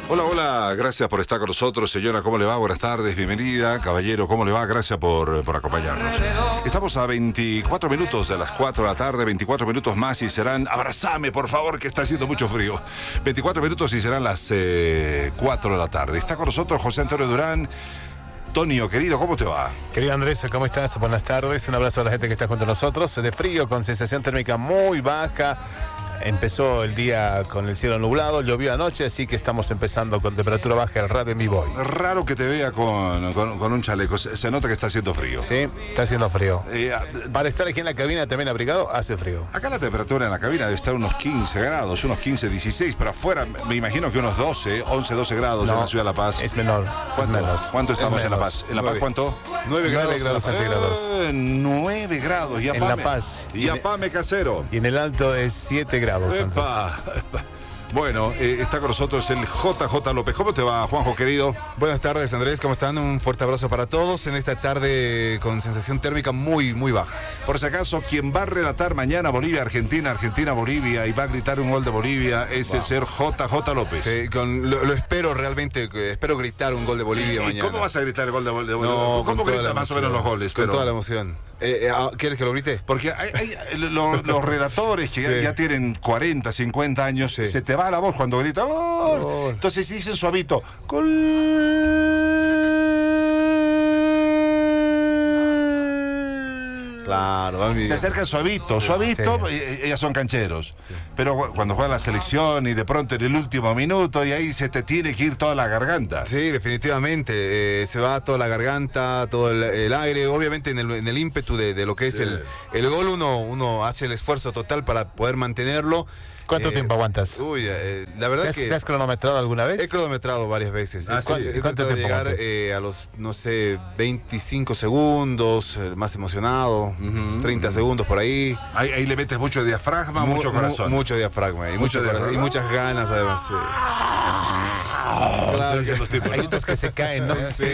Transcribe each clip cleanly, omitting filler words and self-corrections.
Hola, hola, gracias por estar con nosotros. Señora, ¿cómo le va? Buenas tardes, bienvenida. Caballero, ¿cómo le va? Gracias por acompañarnos. Estamos a 24 minutos de las 4 de la tarde, 24 minutos más y serán... Abrazame, por favor, que está haciendo mucho frío. 24 minutos y serán las 4 de la tarde. Está con nosotros José Antonio Durán. Tonio, querido, ¿cómo te va? Querido Andrés, ¿cómo estás? Buenas tardes. Un abrazo a la gente que está junto a nosotros. De frío, con sensación térmica muy baja. Empezó el día con el cielo nublado, llovió anoche, así que estamos empezando con temperatura baja el radio en mi voy. Raro que te vea con un chaleco, se nota que está haciendo frío. Sí, está haciendo frío. Para estar aquí en la cabina también abrigado, hace frío. Acá la temperatura en la cabina debe estar unos 15 grados, unos 15, 16, pero afuera me imagino que unos 12, 11, 12 grados en la ciudad de La Paz. Es menor, ¿Cuánto estamos en La Paz? ¿En La Paz cuánto? 9 grados centígrados. 9 grados, en La Paz. Y apame casero. Y en el alto es 7 grados. Bueno, está con nosotros el JJ López. ¿Cómo te va, Juanjo, querido? Buenas tardes, Andrés, ¿cómo están? Un fuerte abrazo para todos en esta tarde con sensación térmica muy, muy baja. Por si acaso, quien va a relatar mañana Bolivia-Argentina, Argentina-Bolivia y va a gritar un gol de Bolivia es el ser JJ López. Sí, lo espero realmente, espero gritar un gol de Bolivia mañana. ¿Cómo vas a gritar el gol de Bolivia? No, ¿Cómo gritas más o menos los goles? Con toda la emoción. ¿Quieres que lo grite? Porque hay los relatores que ya tienen 40, 50 años, se te va la voz cuando grita ¡gol! Entonces dicen suavito ¡gol! Claro, se acercan suavito, sí. Ellas son cancheros. Sí. Pero cuando juega la selección y de pronto en el último minuto y ahí se te tiene que ir toda la garganta. Sí, definitivamente. Se va toda la garganta, todo el aire. Obviamente en el ímpetu de lo que es el gol uno hace el esfuerzo total para poder mantenerlo. ¿Cuánto tiempo aguantas? La verdad que... ¿Te has cronometrado alguna vez? He cronometrado varias veces. ¿Cuánto tiempo llegar a los, 25 segundos, más emocionado, 30 segundos por ahí. Ahí le metes mucho diafragma, mucho corazón. Mucho diafragma y muchas ganas además. Claro, hay otros que se caen, ¿no? Sí.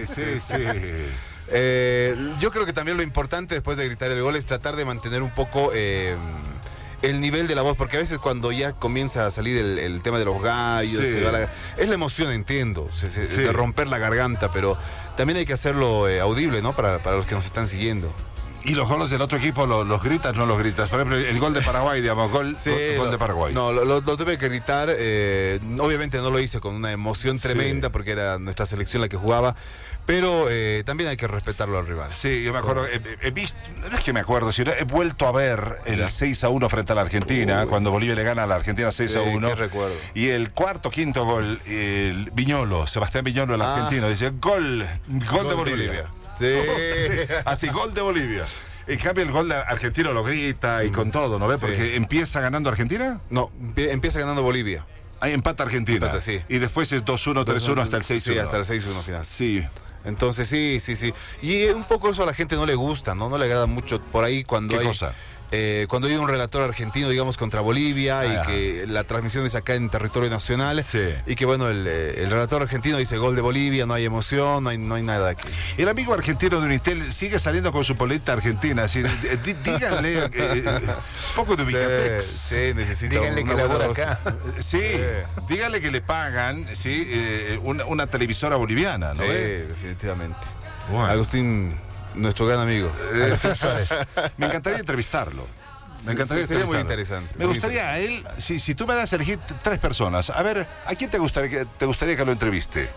Yo creo que también lo importante después de gritar el gol es tratar de mantener un poco... el nivel de la voz, porque a veces cuando ya comienza a salir el tema de los gallos, es la emoción, entiendo, de romper la garganta, pero también hay que hacerlo audible, ¿no? Para los que nos están siguiendo. ¿Y los goles del otro equipo los gritas o no los gritas? Por ejemplo, el gol de Paraguay, digamos, gol de Paraguay. No, lo tuve que gritar. Obviamente no lo hice con una emoción tremenda porque era nuestra selección la que jugaba. Pero también hay que respetarlo al rival. Sí, yo me acuerdo, he visto, no es que me acuerdo, sino he vuelto a ver el 6-1 frente a la Argentina, cuando Bolivia le gana a la Argentina 6-1. Qué recuerdo. Y el quinto gol, el Sebastián Viñolo, el argentino, dice, gol de Bolivia. Sí. Así, gol de Bolivia. En cambio, el gol argentino lo grita y con todo, ¿no ves? Porque empieza ganando Argentina. No, empieza ganando Bolivia. Ahí empata Argentina. Empata, sí. Y después es 2-1, 3-1 hasta el 6-1. Sí, hasta el 6-1 final. Sí. Entonces, sí. Y un poco eso a la gente no le gusta, ¿no? No le agrada mucho por ahí cuando ¿Qué cosa? Cuando hay un relator argentino, digamos, contra Bolivia y que la transmisión es acá en territorio nacional y que, bueno, el relator argentino dice gol de Bolivia, no hay emoción, no hay nada aquí. El amigo argentino de Unitel sigue saliendo con su poleta argentina, así, díganle un poco de Vicatex. Sí, necesita. Díganle que labora acá. Sí, díganle que le pagan una televisora boliviana, ¿no? Sí, definitivamente. Bueno. Agustín, nuestro gran amigo. Me encantaría entrevistarlo. Sería muy interesante. Me gustaría a él, si tú me das a elegir 3 personas, a ver, ¿a quién te gustaría que lo entreviste?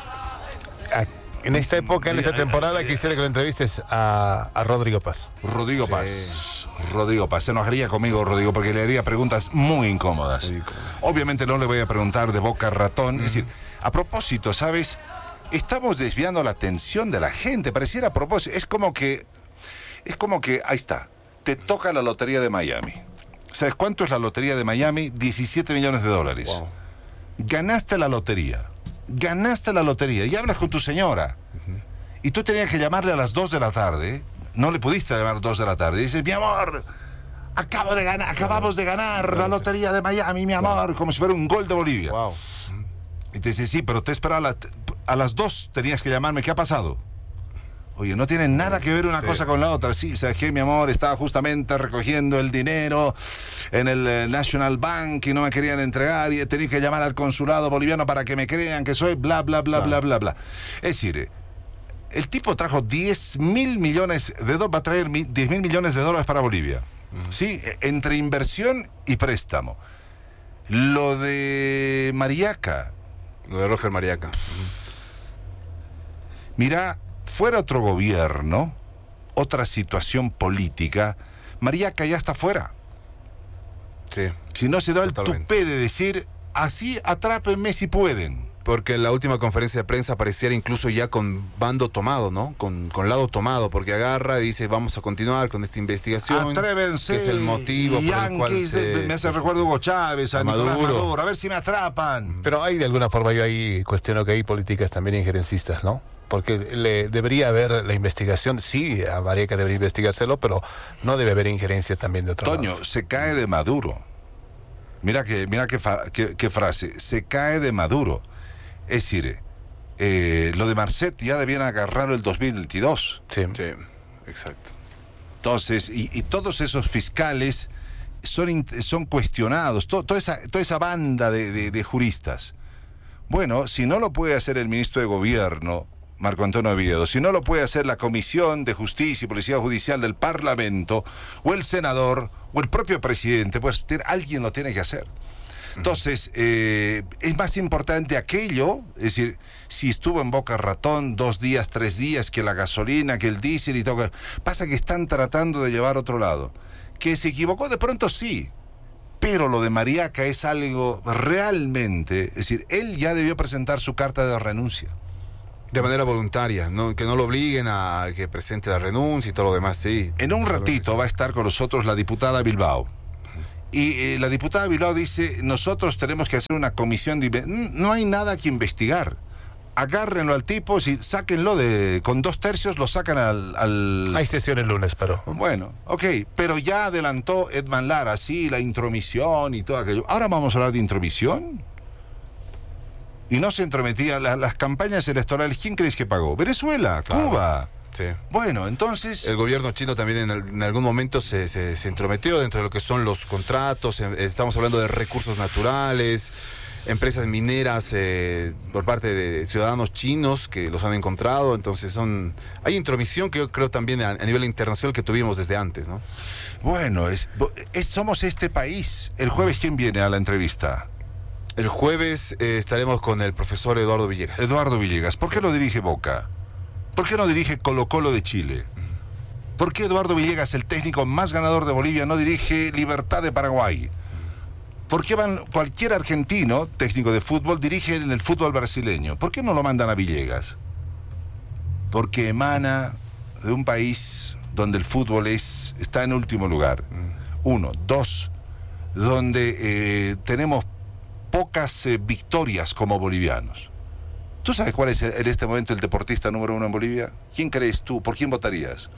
En esta época, en esta temporada, quisiera que lo entrevistes a Rodrigo Paz. Rodrigo Paz, se enojaría conmigo Rodrigo porque le haría preguntas muy incómodas. Obviamente no le voy a preguntar de Boca Ratón. Es decir, a propósito, ¿sabes? Estamos desviando la atención de la gente, pareciera a propósito. Es como que, ahí está, te toca la lotería de Miami. ¿Sabes cuánto es la lotería de Miami? $17 millones. Wow. Ganaste la lotería y hablas con tu señora. Y tú tenías que llamarle a las 2 de la tarde, no le pudiste llamar a las 2 de la tarde, y dices, mi amor, acabamos de ganar la lotería de Miami, mi amor, como si fuera un gol de Bolivia. Wow. Y te dice, sí, pero te esperaba a las 2 tenías que llamarme, ¿qué ha pasado? Oye, no tienen nada que ver una cosa con la otra. Sí, ¿sabes qué, mi amor? Estaba justamente recogiendo el dinero en el National Bank y no me querían entregar y tenía que llamar al consulado boliviano para que me crean que soy bla, bla, bla, bla, bla, bla. Es decir, el tipo trajo 10.000 millones de dólares, va a traer 10.000 millones de dólares para Bolivia. Sí, entre inversión y préstamo. Lo de Mariaca. Lo de Roger Mariaca. Mira, fuera otro gobierno, otra situación política, Mariaca ya está fuera. Sí. Si no se da totalmente. el tupé de decir, así atrápenme si pueden. Porque en la última conferencia de prensa pareciera incluso ya con bando tomado, ¿no? Con lado tomado, porque agarra y dice, vamos a continuar con esta investigación. Atrévense. Que es el motivo por el cual me hace recuerdo Hugo Chávez, a Nicolás Maduro, a ver si me atrapan. Pero hay de alguna forma, yo ahí cuestiono que hay políticas también injerencistas, ¿no? Porque debería haber la investigación, sí, a Mariaca debería investigárselo, pero no debe haber injerencia también de otro Toño, lado. se cae de Maduro. Mira qué frase, se cae de Maduro. Es decir, lo de Marcet ya debían agarrarlo el 2022. Sí, exacto. Entonces, y todos esos fiscales son cuestionados, toda esa banda de juristas. Bueno, si no lo puede hacer el ministro de Gobierno, Marco Antonio Oviedo, si no lo puede hacer la Comisión de Justicia y Policía Judicial del Parlamento, o el senador, o el propio presidente, pues alguien lo tiene que hacer. Entonces, es más importante aquello, es decir, si estuvo en Boca Ratón 2 días, 3 días, que la gasolina, que el diésel y todo. Pasa que están tratando de llevar a otro lado. Que se equivocó de pronto, sí. Pero lo de Mariaca es algo realmente, es decir, él ya debió presentar su carta de renuncia. De manera voluntaria, ¿no? Que no lo obliguen a que presente la renuncia y todo lo demás, sí. En un ratito va a estar con nosotros la diputada Bilbao. Y la diputada Bilbao dice, nosotros tenemos que hacer una comisión de... No hay nada que investigar. Agárrenlo al tipo, sáquenlo con 2/3, lo sacan al... Hay sesión el lunes, pero... Bueno, ok, pero ya adelantó Edman Lara, sí, la intromisión y todo aquello. Ahora vamos a hablar de intromisión. Y no se entrometía las campañas electorales. ¿Quién crees que pagó? Venezuela, claro. Cuba. Sí. Bueno, entonces... El gobierno chino también en algún momento se entrometió dentro de lo que son los contratos. Estamos hablando de recursos naturales, empresas mineras por parte de ciudadanos chinos que los han encontrado. Entonces hay intromisión que yo creo también a nivel internacional que tuvimos desde antes, ¿no? Bueno, somos este país. El jueves, ¿quién viene a la entrevista? El jueves estaremos con el profesor Eduardo Villegas. Eduardo Villegas. ¿Por qué lo dirige Boca? ¿Por qué no dirige Colo-Colo de Chile? ¿Por qué Eduardo Villegas, el técnico más ganador de Bolivia, no dirige Libertad de Paraguay? ¿Por qué cualquier argentino, técnico de fútbol, dirige en el fútbol brasileño? ¿Por qué no lo mandan a Villegas? Porque emana de un país donde el fútbol está en último lugar. 1, 2, donde tenemos pocas victorias como bolivianos. ¿Tú sabes cuál es en este momento el deportista número 1 en Bolivia? ¿Quién crees tú? ¿Por quién votarías?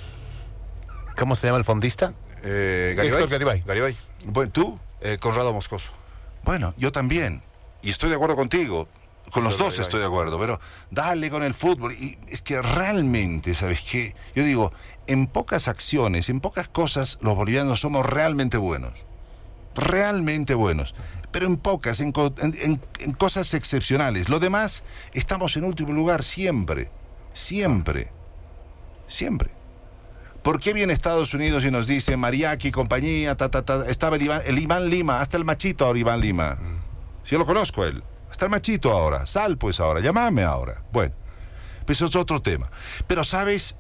¿Cómo se llama el fondista? Garibay. Bueno, ¿tú? Conrado Moscoso. Bueno, yo también. Y estoy de acuerdo contigo. Con los dos estoy de acuerdo. Pero dale con el fútbol. Y es que realmente, ¿sabes qué? Yo digo, en pocas acciones, en pocas cosas, los bolivianos somos realmente buenos. Realmente buenos. Pero en pocas, en cosas excepcionales. Lo demás, estamos en último lugar siempre. Siempre. Siempre. ¿Por qué viene Estados Unidos y nos dice Mariachi y compañía, estaba el Iván Lima, hasta el machito ahora Iván Lima? Si yo lo conozco a él. Hasta el machito ahora. Sal pues ahora, llámame ahora. Bueno, pues eso es otro tema. Pero, ¿sabes?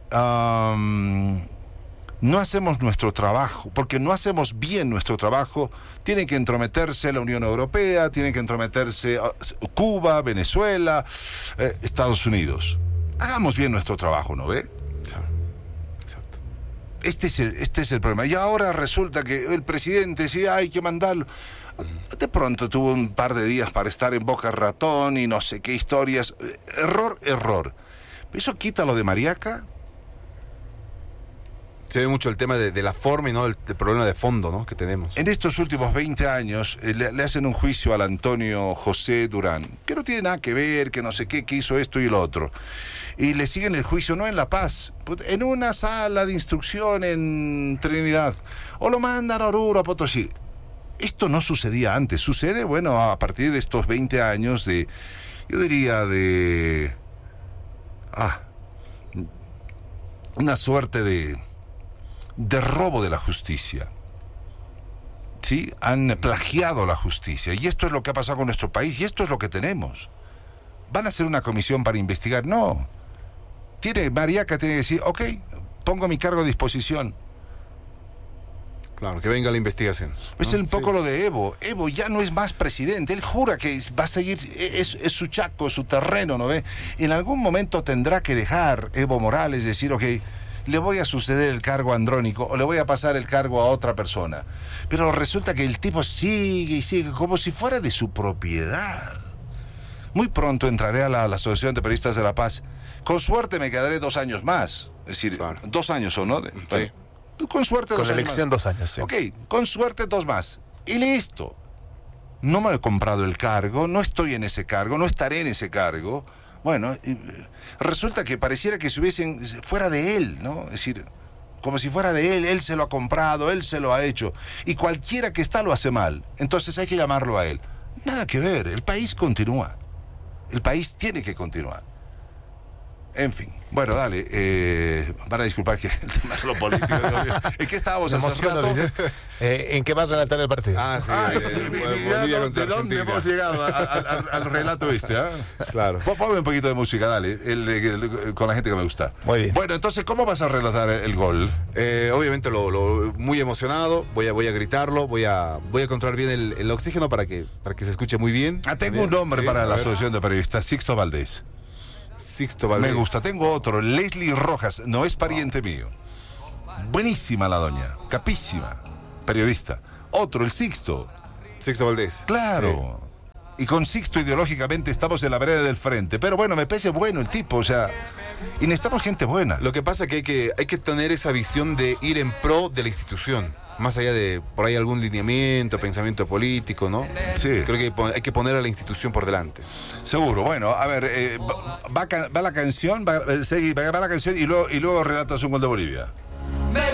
No hacemos nuestro trabajo, porque no hacemos bien nuestro trabajo. Tiene que entrometerse la Unión Europea, tiene que entrometerse Cuba, Venezuela, Estados Unidos. Hagamos bien nuestro trabajo, ¿no ve? Exacto. Este es el problema. Y ahora resulta que el presidente, sí, hay que mandarlo. De pronto tuvo un par de días para estar en Boca Ratón y no sé qué historias. Error. ¿Eso quita lo de Mariaca? Se ve mucho el tema de la forma y no el problema de fondo, ¿no?, que tenemos. En estos últimos 20 años le hacen un juicio al Antonio José Durán, que no tiene nada que ver, que no sé qué, que hizo esto y lo otro. Y le siguen el juicio no en La Paz, en una sala de instrucción en Trinidad. O lo mandan a Oruro, a Potosí. Esto no sucedía antes. Sucede, bueno, a partir de estos 20 años de, yo diría, de... una suerte de robo de la justicia. ¿Sí? Han plagiado la justicia. Y esto es lo que ha pasado con nuestro país. Y esto es lo que tenemos. ¿Van a hacer una comisión para investigar? No. Mariaca tiene que decir, ok, pongo mi cargo a disposición. Claro, que venga la investigación, ¿no? Es un poco lo de Evo. Evo ya no es más presidente. Él jura que va a seguir, es su chaco, su terreno, ¿no ve? En algún momento tendrá que dejar Evo Morales decir, ok, le voy a suceder el cargo a Andrónico o le voy a pasar el cargo a otra persona. Pero resulta que el tipo sigue y sigue como si fuera de su propiedad. Muy pronto entraré a la Asociación de Periodistas de La Paz. Con suerte me quedaré 2 años más. Es decir, claro. 2 años o no. Sí. Con suerte 2 años más. Con elección 2 años, sí. Ok, con suerte 2 más. Y listo. No me he comprado el cargo, no estoy en ese cargo, no estaré en ese cargo. Bueno, resulta que pareciera que fuera de él, ¿no? Es decir, como si fuera de él se lo ha comprado, él se lo ha hecho. Y cualquiera que está lo hace mal. Entonces hay que llamarlo a él. Nada que ver, el país continúa. El país tiene que continuar. En fin, bueno, dale, van a disculpar que el tema es lo político. ¿En qué estábamos hace rato? ¿En qué va a relatar el partido? Sí. ¿De dónde hemos llegado al relato este? Claro. Ponme un poquito de música, dale, con la gente que me gusta. Muy bien. Bueno, entonces, ¿cómo vas a relatar el gol? Obviamente muy emocionado, voy a gritarlo, voy a controlar bien el oxígeno para que se escuche muy bien. Tengo un nombre para la Asociación de Periodistas, Sixto Valdés. Sixto Valdés. Me gusta. Tengo otro, Leslie Rojas, no es pariente mío. Buenísima la doña, capísima, periodista. Otro, el Sixto. Sixto Valdés. Claro. Sí. Y con Sixto ideológicamente estamos en la vereda del frente. Pero bueno, me parece bueno el tipo, o sea... Y necesitamos gente buena. Lo que pasa es que hay que tener esa visión de ir en pro de la institución. Más allá de por ahí algún lineamiento, pensamiento político, ¿no? Sí. Creo que hay que poner a la institución por delante. Seguro. Bueno, a ver, va la canción, va la canción y luego relatas un gol de Bolivia.